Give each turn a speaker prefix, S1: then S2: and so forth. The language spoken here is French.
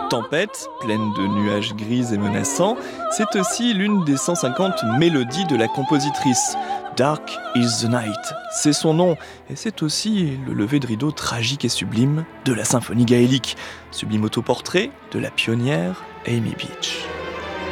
S1: Tempête, pleine de nuages gris et menaçants, c'est aussi l'une des 150 mélodies de la compositrice. Dark is the Night, c'est son nom, et c'est aussi le lever de rideau tragique et sublime de la symphonie gaélique. Sublime autoportrait de la pionnière Amy Beach.